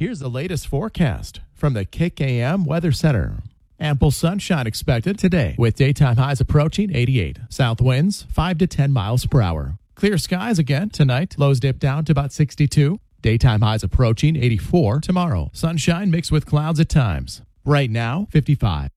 Here's the latest forecast from the Kick AM Weather Center. Ample sunshine expected today with daytime highs approaching 88. South winds 5 to 10 miles per hour. Clear skies again tonight. Lows dip down to about 62. Daytime highs approaching 84 tomorrow. Sunshine mixed with clouds at times. Right now, 55.